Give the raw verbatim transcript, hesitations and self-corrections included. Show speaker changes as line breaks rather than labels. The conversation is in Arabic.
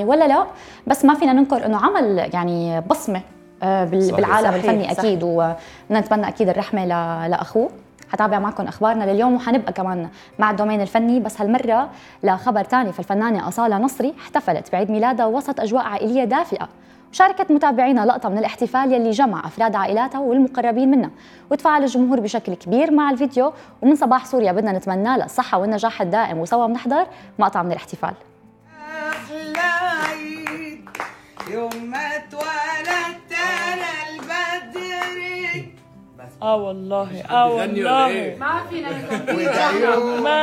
يعني ولا لا، بس ما فينا ننكر انه عمل يعني بصمه بالعالم صحيح الفني اكيد. وبدنا نتمنى اكيد الرحمه لاخوه. حتابع معكم اخبارنا لليوم وحنبقى كمان مع الدومين الفني، بس هالمره لخبر ثاني. فالفنانه أصالة نصري احتفلت بعيد ميلادها وسط اجواء عائليه دافئه، وشاركت متابعينا لقطه من الاحتفال يلي جمع افراد عائلاتها والمقربين منها، وتفاعل الجمهور بشكل كبير مع الفيديو. ومن صباح سوريا بدنا نتمنى لها الصحه والنجاح الدائم، وسوا بنحضر مقطع من الاحتفال.
يوم ما اتولدت انا البدري
اه والله اه والله
ما فينا